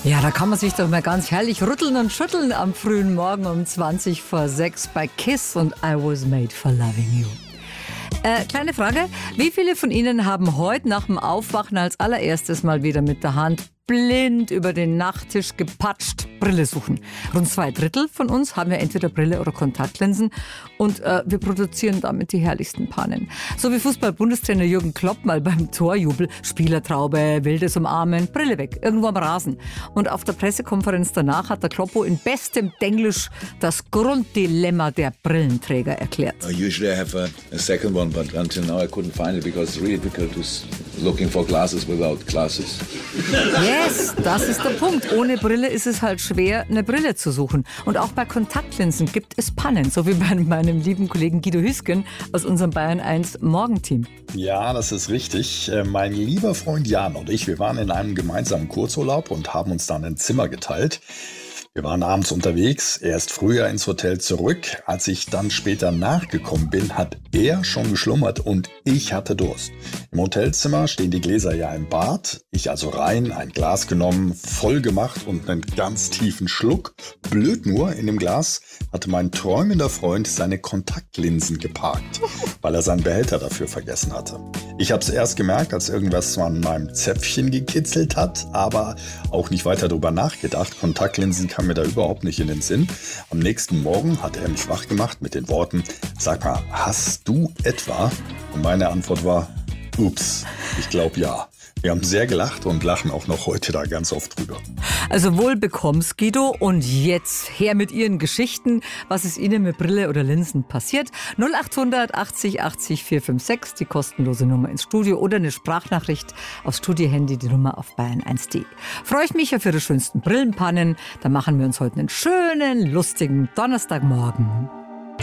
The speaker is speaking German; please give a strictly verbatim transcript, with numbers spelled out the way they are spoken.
Ja, da kann man sich doch mal ganz herrlich rütteln und schütteln am frühen Morgen um zwanzig vor sechs bei Kiss und I Was Made for Loving You. Äh, kleine Frage, wie viele von Ihnen haben heute nach dem Aufwachen als allererstes mal wieder mit der Hand blind über den Nachttisch gepatscht Brille suchen? Rund zwei Drittel von uns haben ja entweder Brille oder Kontaktlinsen und äh, wir produzieren damit die herrlichsten Pannen. So wie Fußball-Bundestrainer Jürgen Klopp mal beim Torjubel, Spielertraube, wildes Umarmen, Brille weg, irgendwo am Rasen. Und auf der Pressekonferenz danach hat der Kloppo in bestem Denglisch das Grunddilemma der Brillenträger erklärt. I usually I have a, a second one, but until now I couldn't find it because it's really difficult to looking for glasses without glasses. Yes, das ist der Punkt. Ohne Brille ist es halt schwer, eine Brille zu suchen. Und auch bei Kontaktlinsen gibt es Pannen, so wie bei meinem lieben Kollegen Guido Hüsken aus unserem Bayern eins Morgenteam. Ja, das ist richtig. Mein lieber Freund Jan und ich, wir waren in einem gemeinsamen Kurzurlaub und haben uns dann ein Zimmer geteilt. Wir waren abends unterwegs, er ist früher ins Hotel zurück. Als ich dann später nachgekommen bin, hat er schon geschlummert und ich hatte Durst. Im Hotelzimmer stehen die Gläser ja im Bad. Ich also rein, ein Glas genommen, voll gemacht und einen ganz tiefen Schluck. Blöd nur, in dem Glas hatte mein träumender Freund seine Kontaktlinsen geparkt, weil er seinen Behälter dafür vergessen hatte. Ich habe es erst gemerkt, als irgendwas an meinem Zäpfchen gekitzelt hat, aber auch nicht weiter darüber nachgedacht. Kontaktlinsen kam mir da überhaupt nicht in den Sinn. Am nächsten Morgen hat er mich wach gemacht mit den Worten: Sag mal, hast du etwa? Und meine Antwort war: Ups, ich glaube ja. Wir haben sehr gelacht und lachen auch noch heute da ganz oft drüber. Also wohl bekomm's, Guido. Und jetzt her mit Ihren Geschichten. Was ist Ihnen mit Brille oder Linsen passiert? null acht hundert achtzig achtzig vier fünf sechs, die kostenlose Nummer ins Studio oder eine Sprachnachricht aufs Studiohandy, die Nummer auf bayern eins punkt de. Freue ich mich auf Ihre schönsten Brillenpannen. Dann machen wir uns heute einen schönen, lustigen Donnerstagmorgen.